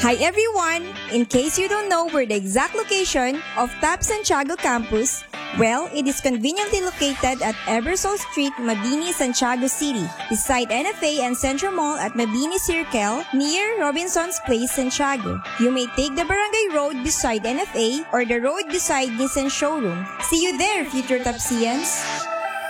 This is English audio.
Hi everyone! In case you don't know where the exact location of TAP Santiago campus, well, it is conveniently located at Ebersole Street, Mabini, Santiago City, beside NFA and Central Mall at Mabini Circle, near Robinson's Place, Santiago. You may take the Barangay Road beside NFA or the road beside Nissan Showroom. See you there, future Tapsians!